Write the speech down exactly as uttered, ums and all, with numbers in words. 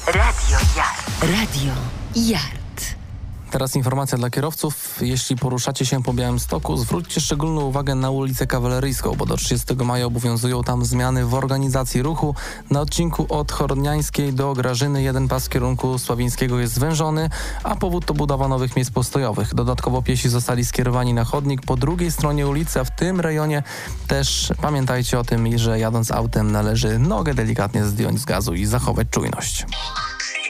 Radio Yard. Radio Yard. Teraz informacja dla kierowców. Jeśli poruszacie się po Białymstoku, zwróćcie szczególną uwagę na ulicę Kawaleryjską, bo do trzydziestego maja obowiązują tam zmiany w organizacji ruchu. Na odcinku od Horniańskiej do Grażyny jeden pas w kierunku Sławińskiego jest zwężony, a powód to budowa nowych miejsc postojowych. Dodatkowo piesi zostali skierowani na chodnik po drugiej stronie ulicy, a w tym rejonie też pamiętajcie o tym, że jadąc autem należy nogę delikatnie zdjąć z gazu i zachować czujność.